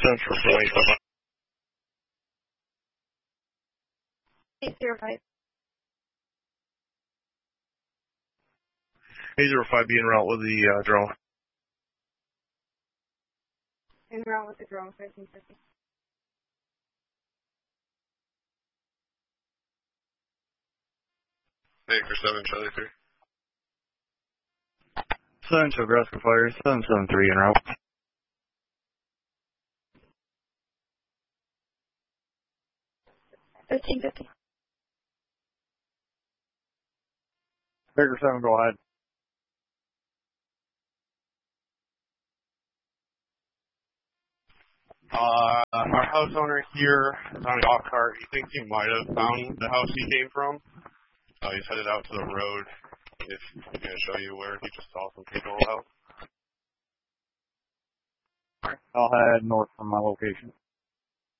Central 805. 805. 805 be en route with the drone. En route with the drone, 1350. Baker 7, Charlie 3. Central Nebraska Fire 773 en route. $13.50. Baker 7, go ahead. Our house owner here is on a golf cart. He thinks he might have found the house he came from. He's headed out to the road. If he's going to show you where he just saw some people out. I'll head north from my location.